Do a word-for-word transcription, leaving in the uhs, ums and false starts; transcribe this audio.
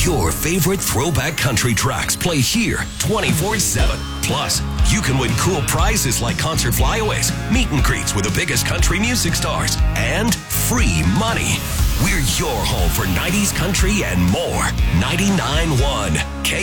Your favorite throwback country tracks play here twenty-four seven. Plus, you can win cool prizes like concert flyaways, meet and greets with the biggest country music stars, and free money. We're your home for nineties country and more. ninety-nine point one K